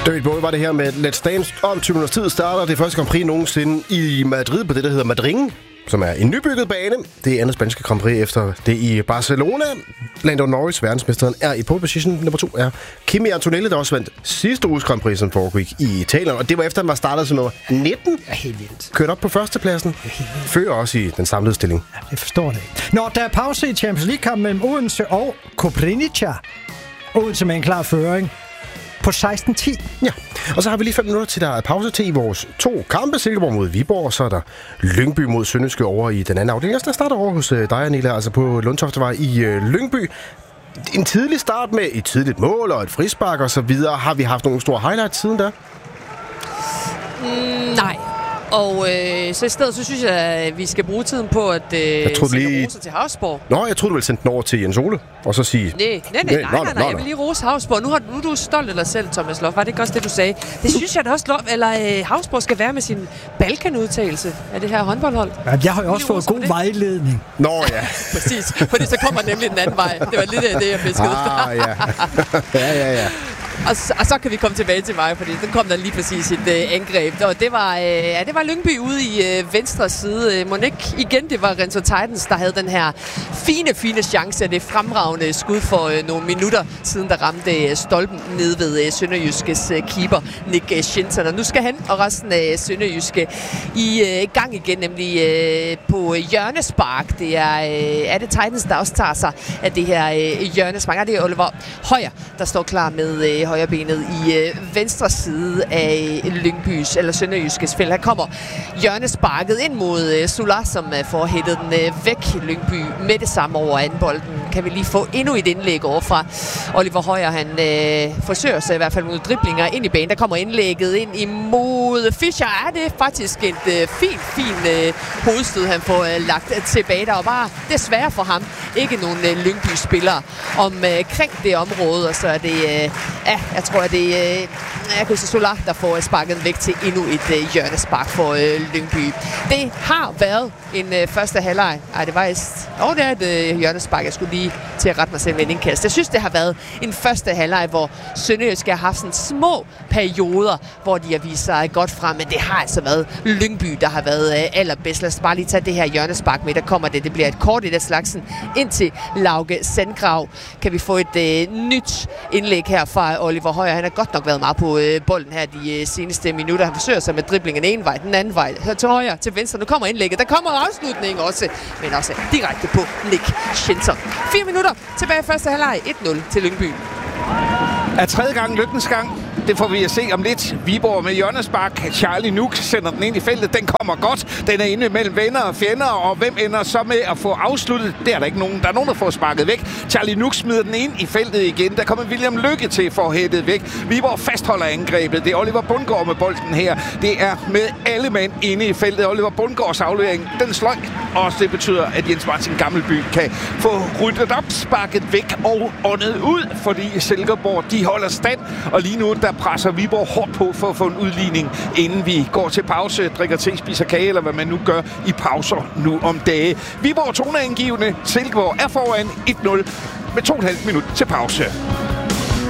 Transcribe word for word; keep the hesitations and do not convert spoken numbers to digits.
David Bowie var det her med Let's Dance. Om tyve minutters tid starter det første Grand Prix nogensinde i Madrid på det, der hedder Madrid, som er en nybygget bane. Det er andet spanske Grand Prix efter det i Barcelona. Lando Norris, verdensmesteren, er i pole position. Nummer to er Kimi Antonelli, der også vandt sidste uges Grand Prix, som foregik i Italien. Og det var efter, at man startede som nummer nitten. Ja, helt vildt. Kørt op på førstepladsen. Fører også i den samlede stilling. Ja, jeg forstår det ikke. Nå, der er pause i Champions League-kampen mellem Odense og Koprivnica. Odense med en klar føring på seksten ti. Ja, og så har vi lige fem minutter til, der er pause til i vores to kampe. Silkeborg mod Viborg, og så er der Lyngby mod Sønderjyske over i den anden afdeling. Der starter over hos dig, Anila, altså på Lundtoftevej i øh, Lyngby. En tidlig start med et tidligt mål og et frispark og så videre. Har vi haft nogle store highlights siden da? Mm, nej. Og øh, så i stedet, så synes jeg, at vi skal bruge tiden på at øh, sende lige... roser til Havsborg. Nå, jeg troede, du ville sende den over til Jens Ole, og så sige... Nej, nej, nej, nej, nej, nej, nej. Jeg vil lige rose Havsborg. Nu, har, nu er du stolt af dig selv, Thomas Lof. Var det ikke også det, du sagde? Det synes jeg da også, Lof, eller øh, Havsborg skal være med sin Balkan-udtagelse af det her håndboldhold. Ja, jeg har jo også fået god det. vejledning. Nå, ja. Præcis, fordi så kommer nemlig den anden vej. Det var lidt af det, jeg fiskede ud. Ah, ja. ja, ja, ja. Og så, og så kan vi komme tilbage til mig, fordi den kom der lige præcis et øh, angreb. Og det var, øh, ja, det var Lyngby ude i øh, venstre side. Øh, Mon ikke igen, det var Renzo Titans, der havde den her fine, fine chance af det fremragende skud for øh, nogle minutter siden, der ramte øh, stolpen ned ved øh, Sønderjyskes øh, keeper, Nick øh, Schinsen. Og nu skal han og resten af Sønderjyske i øh, gang igen, nemlig øh, på hjørnespark. Det er, øh, er det Titans, der også tager sig af det her øh, hjørnespark. Og det er Oliver Højer, der står klar med øh, højrebenet i øh, venstre side af Lyngbys, eller Sønderjyskes felt. Her kommer hjørnesparket ind mod øh, Solar, som øh, får hættet den øh, væk. Lyngby med det samme over anden bolden. Kan vi lige få endnu et indlæg over fra Oliver Højer. Han øh, forsøger sig i hvert fald mod driblinger ind i banen. Der kommer indlægget ind imod Fischer. Er det faktisk et øh, fint, fint øh, hovedstød, han får øh, lagt tilbage. Der var bare desværre for ham ikke nogen øh, Lyngby-spillere omkring øh, det område. Og så er det, øh, ja, jeg tror, at det er øh, Christian Solar, der får sparket væk til endnu et øh, hjørnespark for øh, Lyngby. Det har været en øh, første halvleg. Ej, det var et, oh, det er et øh, hjørnespark. Jeg skulle lige til at rette mig selv med en indkast. Jeg synes, det har været en første halvleg, hvor Sønderjyske har haft sådan små perioder, hvor de har vist sig godt frem, men det har altså været Lyngby, der har været øh, allerbedst. Lad os bare lige tage det her hjørnespark med. Der kommer det. Det bliver et kort i det slagsen ind til Lauke Sandgrav. Kan vi få et øh, nyt indlæg her fra Oliver Højer? Han har godt nok været meget på øh, bolden her de øh, seneste minutter. Han forsøger sig med driblingen en vej, den anden vej. Her til højre, til venstre. Nu kommer indlægget. Der kommer afslutningen også, men også direkte på Nick Schinsen. Fire minutter tilbage i første halvleg. et nul til Lyngby. Er tredje gang lykkens gang. Det får vi at se om lidt. Viborg med hjørnespark. Charlie Nuuk sender den ind i feltet. Den kommer godt. Den er inde mellem venner og fjender. Og hvem ender så med at få afsluttet? Der er der ikke nogen. Der er nogen, der får sparket væk. Charlie Nuuk smider den ind i feltet igen. Der kommer William Lykke til for at hætte væk. Viborg fastholder angrebet. Det er Oliver Bundgaard med bolden her. Det er med alle mænd inde i feltet. Oliver Bundgaards aflevering. Den sløj. Og det betyder, at Jens Martin Gammelby kan få ryddet op, sparket væk og åndet ud. Fordi Silkeborg, de holder stand. Og lige nu, der presser Viborg hårdt på for at få en udligning, inden vi går til pause, drikker te, spiser kage, eller hvad man nu gør i pauser nu om dage. Viborg toneangivende. Silkeborg er foran et nul med to og et halvt minut til pause.